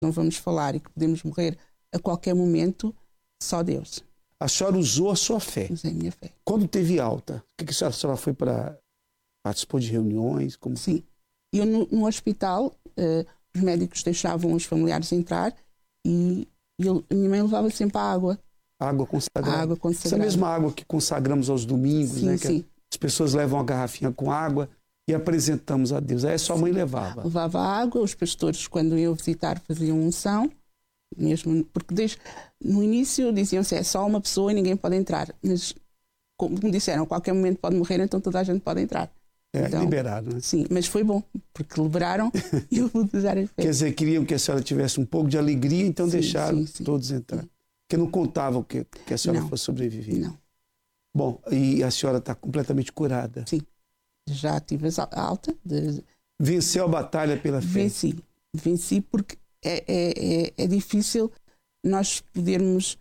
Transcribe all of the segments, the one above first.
não vamos falar e que podemos morrer a qualquer momento, só Deus. A senhora usou a sua fé. Usei a minha fé. Quando teve alta, o que a senhora foi para... Participou de reuniões? Como... Sim. Eu no hospital, os médicos deixavam os familiares entrar e a minha mãe levava sempre a água. Água consagrada. Água consagrada. Essa mesma água que consagramos aos domingos, sim, né? Sim. Que as pessoas levam uma garrafinha com água e apresentamos a Deus. Aí a sua mãe levava. Levava água, os pastores, quando iam visitar, faziam unção, mesmo, porque no início diziam-se, é só uma pessoa e ninguém pode entrar. Mas, como disseram, a qualquer momento pode morrer, então toda a gente pode entrar. Então, liberaram, né? Sim, mas foi bom, porque liberaram e eu vou usar a fé. Quer dizer, queriam que a senhora tivesse um pouco de alegria, então deixaram todos entrar. Porque não contavam que a senhora fosse sobreviver. Não. Bom, e a senhora está completamente curada? Sim. Já tive a alta. Venceu a batalha pela fé? Venci porque é difícil nós podermos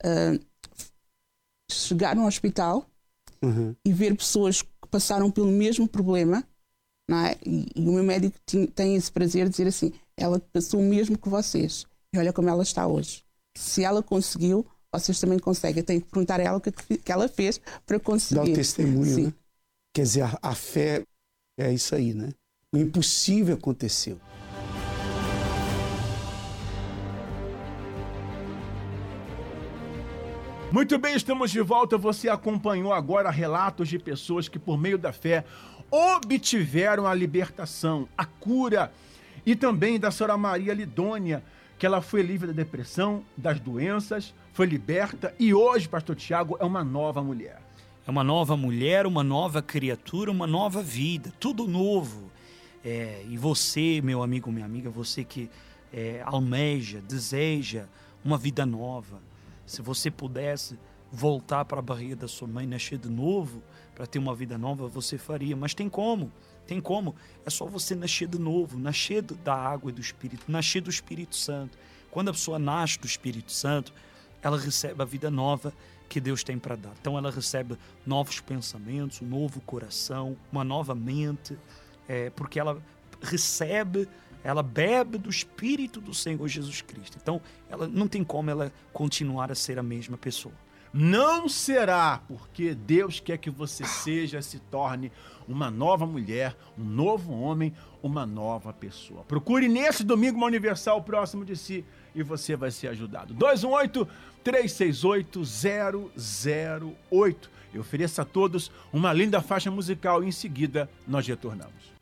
chegar num hospital e ver pessoas que passaram pelo mesmo problema, não é? E o meu médico tem esse prazer de dizer assim, ela passou o mesmo que vocês e olha como ela está hoje. Se ela conseguiu, vocês também conseguem. Tenho que perguntar a ela o que ela fez para conseguir. Dá o testemunho, Sim. Né? Quer dizer, a fé é isso aí, né? O impossível aconteceu. Muito bem, estamos de volta. Você acompanhou agora relatos de pessoas que, por meio da fé, obtiveram a libertação, a cura, e também da senhora Maria Lidônia, que ela foi livre da depressão, das doenças, foi liberta e hoje, pastor Tiago, é uma nova mulher. É uma nova mulher, uma nova criatura, uma nova vida, tudo novo. E você, meu amigo, minha amiga, você que almeja, deseja uma vida nova, se você pudesse voltar para a barriga da sua mãe, nascer de novo, para ter uma vida nova, você faria. Mas tem como. É só você nascer de novo, nascer da água e do Espírito, nascer do Espírito Santo. Quando a pessoa nasce do Espírito Santo, ela recebe a vida nova que Deus tem para dar. Então ela recebe novos pensamentos, um novo coração, uma nova mente, porque ela recebe, ela bebe do Espírito do Senhor Jesus Cristo. Então ela não tem como ela continuar a ser a mesma pessoa. Não será, porque Deus quer que você se torne uma nova mulher, um novo homem, uma nova pessoa. Procure nesse domingo uma Universal próximo de si e você vai ser ajudado. 218-368-008. Eu ofereço a todos uma linda faixa musical e em seguida nós retornamos.